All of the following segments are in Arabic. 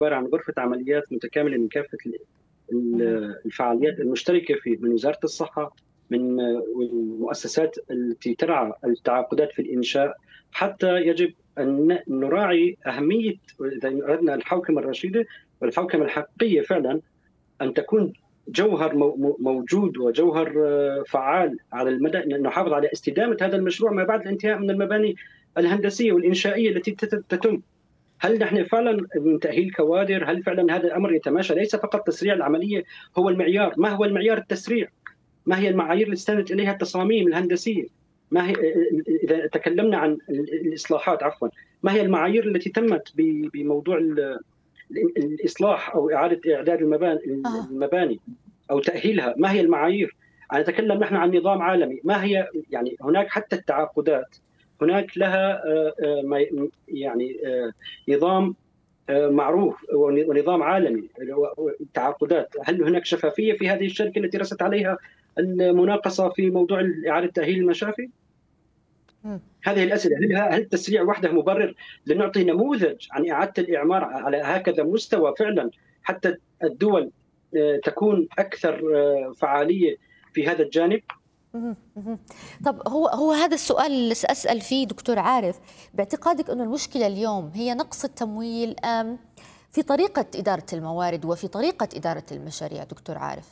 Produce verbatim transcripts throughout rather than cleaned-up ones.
عبارة عن غرفة عمليات متكاملة من كافة اهم. الفعاليات المشتركة فيه، من وزارة الصحة، من المؤسسات التي ترعى التعاقدات في الإنشاء. حتى يجب أن نراعي أهمية، إذا أردنا الحوكمة الرشيدة والحوكمة الحقيقية فعلا، أن تكون جوهر موجود وجوهر فعال على المدى، أن نحافظ على استدامة هذا المشروع ما بعد الانتهاء من المباني الهندسية والإنشائية التي تتم. هل نحن فعلا من تأهيل كوادر؟ هل فعلا هذا الأمر يتماشى؟ ليس فقط تسريع العملية هو المعيار. ما هو المعيار التسريع؟ ما هي المعايير اللي استندت إليها التصاميم الهندسية؟ ما هي، إذا تكلمنا عن الإصلاحات عفوا، ما هي المعايير التي تمت بموضوع الإصلاح أو إعادة إعداد أها. المباني أو تأهيلها؟ ما هي المعايير؟ أنا أتكلم نحن عن نظام عالمي. ما هي يعني هناك حتى التعاقدات هناك لها يعني نظام معروف ونظام عالمي التعاقدات. هل هناك شفافية في هذه الشركة التي رست عليها المناقصة في موضوع إعادة تأهيل المشافي؟ إمم. هذه الأسئلة. هل هل التسريع وحده مبرر لنعطي نموذج عن إعادة الإعمار على هكذا مستوى فعلا، حتى الدول تكون أكثر فعالية في هذا الجانب؟ اهم، اهم. طب هو هو هذا السؤال اللي سأسأل فيه دكتور عارف، باعتقادك إنه المشكلة اليوم هي نقص التمويل أم في طريقة إدارة الموارد وفي طريقة إدارة المشاريع دكتور عارف؟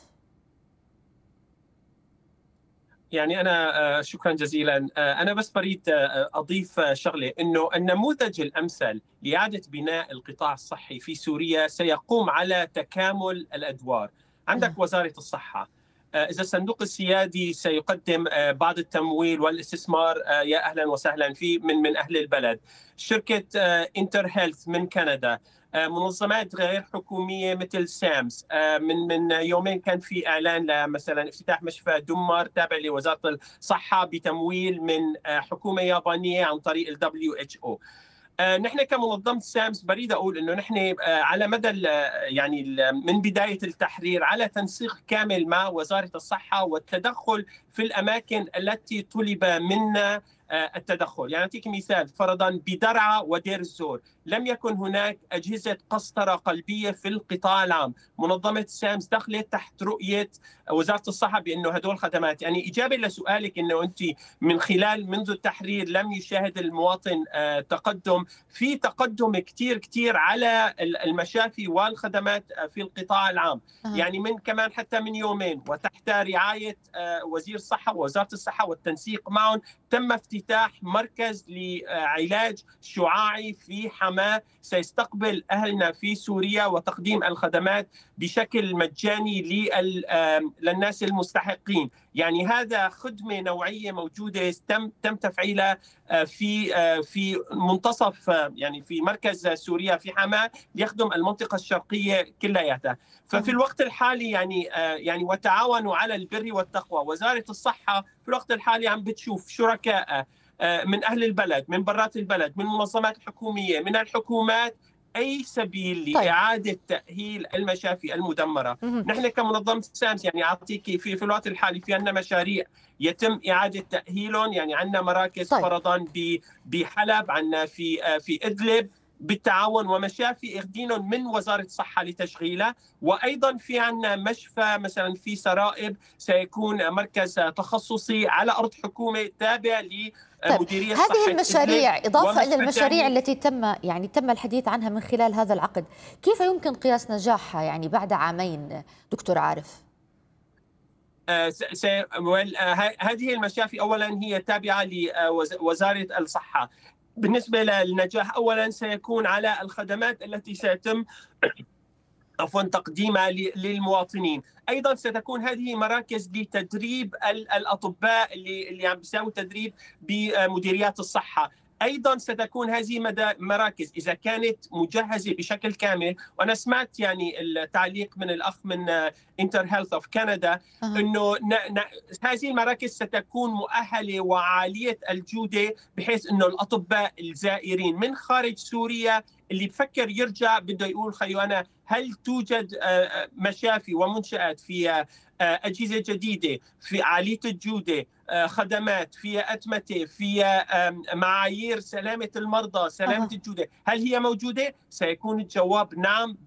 يعني أنا شكرا جزيلا. أنا بس بريد أضيف شغلة، إنه النموذج الأمثل لإعادة بناء القطاع الصحي في سوريا سيقوم على تكامل الأدوار. عندك وزارة الصحة، إذا الصندوق السيادي سيقدم بعض التمويل والاستثمار يا أهلا وسهلا فيه من من أهل البلد. شركة انتر هيلث من كندا، منظمات غير حكومية مثل سامس، من من يومين كان في إعلان مثلا افتتاح مشفى دمر تابع لوزارة الصحة بتمويل من حكومة يابانية عن طريق ال دبليو إتش أو. نحن كمنظمة سامس بريد أقول إنه نحن على مدى يعني من بداية التحرير على تنسيق كامل مع وزارة الصحة والتدخل في الأماكن التي طلب منا التدخل. يعني أعطيك مثال، فرضا بدرعا ودير الزور لم يكن هناك أجهزة قسطرة قلبية في القطاع العام. منظمة سامس دخلت تحت رؤية وزارة الصحة بأنه هدول خدمات. يعني إجابة لسؤالك أنه أنت من خلال منذ التحرير لم يشاهد المواطن تقدم، في تقدم كتير كتير على المشافي والخدمات في القطاع العام. أه. يعني من كمان حتى من يومين وتحت رعاية وزير الصحة ووزارة الصحة والتنسيق معهم تم افتتاح مركز لعلاج شعاعي في حماة سيستقبل أهلنا في سوريا وتقديم الخدمات بشكل مجاني للناس المستحقين. يعني هذا خدمة نوعية موجودة تم تم تفعيلها في في منتصف يعني في مركز سوريا في حماة ليخدم المنطقة الشرقية كلياتها. ففي الوقت الحالي يعني يعني وتعاونوا على البر والتقوى. وزارة الصحة في الوقت الحالي عم بتشوف شركاء من أهل البلد، من برات البلد، من المنظمات الحكومية، من الحكومات، أي سبيل لإعادة تأهيل المشافي المدمرة. طيب. نحن كمنظمة سامس يعني أعطيك في في الوقت الحالي في عندنا مشاريع يتم إعادة تأهيلهم. يعني عندنا مراكز طيب. فرضا بحلب، عندنا في في إدلب بالتعاون ومشافي اخذينهم من وزارة الصحة لتشغيلها. وأيضا في عندنا مشفى مثلا في سرائب سيكون مركز تخصصي على أرض حكومة تابع لمديرية طيب. صحة هذه المشاريع إدلب. إضافة إلى المشاريع التي تم يعني تم الحديث عنها من خلال هذا العقد، كيف يمكن قياس نجاحها يعني بعد عامين دكتور عارف؟ هذه المشافي أولا هي تابعة لوزارة الصحة. بالنسبة للنجاح أولا سيكون على الخدمات التي سيتم عفوا تقديمها للمواطنين. ايضا ستكون هذه مراكز لتدريب الاطباء اللي اللي عم بيساووا تدريب بمديريات الصحه. ايضا ستكون هذه مراكز اذا كانت مجهزه بشكل كامل. وانا سمعت يعني التعليق من الاخ من انتر هيلث اوف كندا انه هذه المراكز ستكون مؤهله وعاليه الجوده بحيث انه الاطباء الزائرين من خارج سوريا اللي بفكر يرجع بده يقول خيو أنا هل توجد مشافي ومنشآت فيها أجهزة جديدة في عالية الجودة، خدمات فيها أتمتة، فيها معايير سلامة المرضى، سلامة أه. الجودة، هل هي موجودة؟ سيكون الجواب نعم